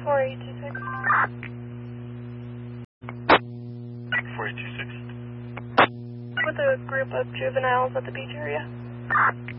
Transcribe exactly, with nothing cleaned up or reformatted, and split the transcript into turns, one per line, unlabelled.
four eight two six.
four eight two six.
With a group of juveniles at the beach area.